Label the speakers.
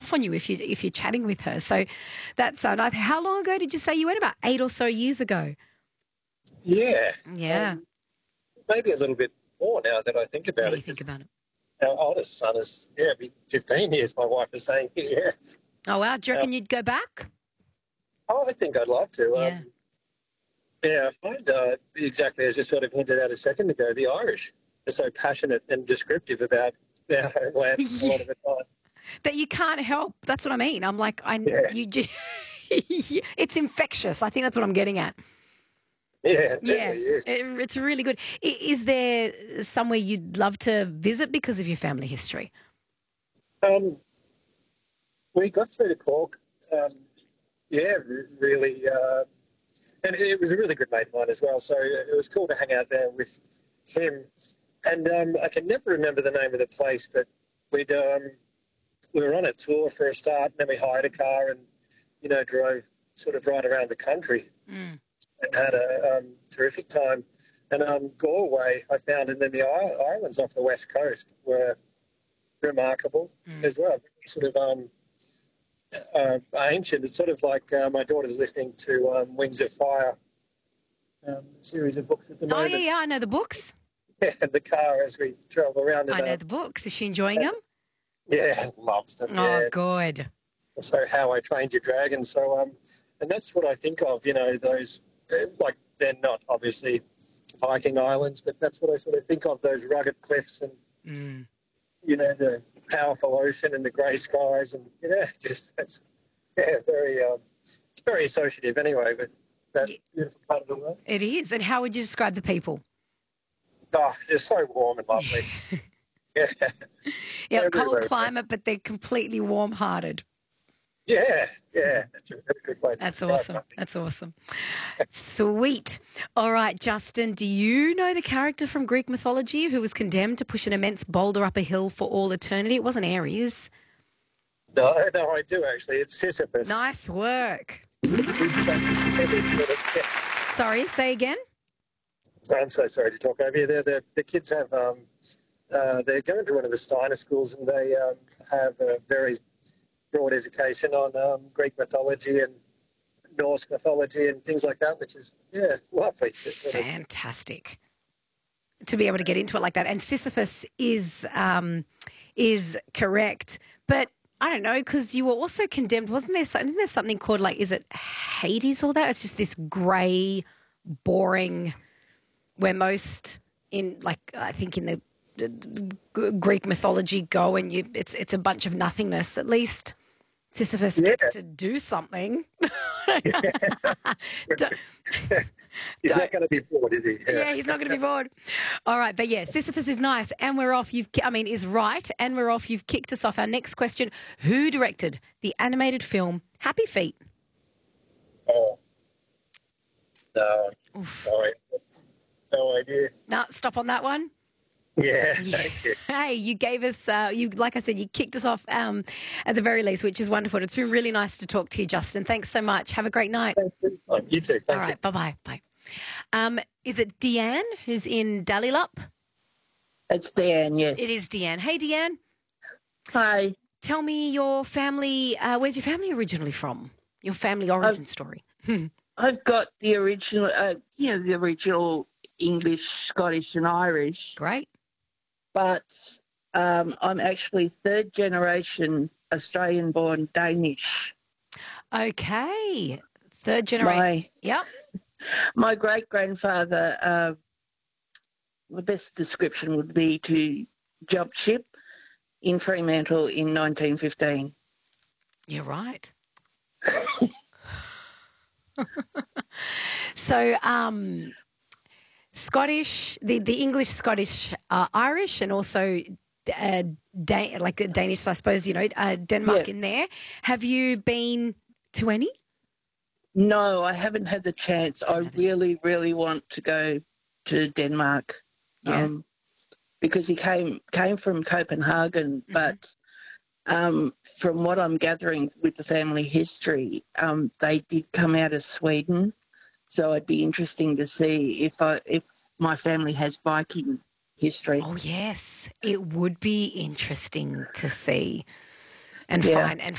Speaker 1: off on you if you're chatting with her. So that's so nice. How long ago did you say you went? About 8 or so years ago.
Speaker 2: Yeah.
Speaker 1: Yeah.
Speaker 2: Maybe a little bit more now that I think about
Speaker 1: Now
Speaker 2: it.
Speaker 1: you think about it.
Speaker 2: Our oldest son is, be 15 years, my wife is saying, yeah.
Speaker 1: Oh, wow. Do you reckon you'd go back?
Speaker 2: I think I'd love to.
Speaker 1: Yeah.
Speaker 2: I find exactly as you sort of hinted at a second ago, the Irish are so passionate and descriptive about their homeland a lot of the time.
Speaker 1: That you can't help. That's what I mean. I'm like, it's infectious. I think that's what I'm getting at.
Speaker 2: Yeah, it definitely is.
Speaker 1: It's really good. Is there somewhere you'd love to visit because of your family history?
Speaker 2: We got through to Cork. Really. And it was a really good mate of mine as well, so it was cool to hang out there with him. And I can never remember the name of the place, but we were on a tour for a start, and then we hired a car and, drove sort of right around the country and had a terrific time. And Galway, I found, and then the islands off the west coast were remarkable as well. Sort of ancient. It's sort of like my daughter's listening to Wings of Fire, series of books at the moment.
Speaker 1: Oh, yeah, I know the books.
Speaker 2: Yeah, in the car as we travel around.
Speaker 1: I know the books. Is she enjoying them?
Speaker 2: Yeah, loves them.
Speaker 1: Oh,
Speaker 2: yeah.
Speaker 1: good.
Speaker 2: So How I Trained Your Dragon. So, and that's what I think of, those, like they're not obviously Viking islands, but that's what I sort of think of, those rugged cliffs and, the powerful ocean and the grey skies and, that's very associative anyway with that beautiful part of the world.
Speaker 1: It is. And how would you describe the people?
Speaker 2: Oh, they're so warm and lovely.
Speaker 1: Yeah, cold climate, but they're completely warm-hearted.
Speaker 2: Yeah, that's a very good way.
Speaker 1: That's awesome. That's awesome. Sweet. All right, Justin, do you know the character from Greek mythology who was condemned to push an immense boulder up a hill for all eternity? It wasn't Ares.
Speaker 2: No, I do actually. It's Sisyphus.
Speaker 1: Nice work. Sorry, say again?
Speaker 2: I'm so sorry to talk over you. The kids have, they're going to one of the Steiner schools and they have a very broad education on Greek mythology and Norse mythology and things like that, which is, lovely.
Speaker 1: Fantastic to be able to get into it like that. And Sisyphus is correct, but I don't know, because you were also condemned, isn't there something called, like, is it Hades or that? It's just this grey, boring, where most I think in the Greek mythology go and it's a bunch of nothingness. At least Sisyphus gets to do something.
Speaker 2: He's not going to be bored, is he?
Speaker 1: Yeah, he's not going to be bored. All right, but Sisyphus is nice, and we're off. Is right, and we're off. You've kicked us off. Our next question: who directed the animated film Happy Feet?
Speaker 2: Oh, no, sorry, no idea.
Speaker 1: No, stop on that one.
Speaker 2: Yeah, thank you.
Speaker 1: Hey, you gave us, like I said, you kicked us off at the very least, which is wonderful. It's been really nice to talk to you, Justin. Thanks so much. Have a great night.
Speaker 2: Thank you. You too.
Speaker 1: All right, bye-bye. Bye. Is it Deanne who's in Dallylup?
Speaker 3: It's Deanne, yes.
Speaker 1: It is Deanne. Hey, Deanne.
Speaker 3: Hi.
Speaker 1: Tell me your family, where's your family originally from? Your family origin story.
Speaker 3: I've got the original, the original English, Scottish and Irish.
Speaker 1: Great.
Speaker 3: But I'm actually third generation Australian-born Danish.
Speaker 1: Okay. Third generation. Yep.
Speaker 3: My great-grandfather, the best description would be to jump ship in Fremantle in 1915.
Speaker 1: You're right. So, Scottish, the English, Scottish, Irish, and also like Danish, I suppose, Denmark in there. Have you been to any?
Speaker 3: No, I haven't had the chance. I really, really want to go to Denmark. Because he came from Copenhagen, but from what I'm gathering with the family history, they did come out of Sweden. So it'd be interesting to see if my family has Viking history.
Speaker 1: Oh yes, it would be interesting to see and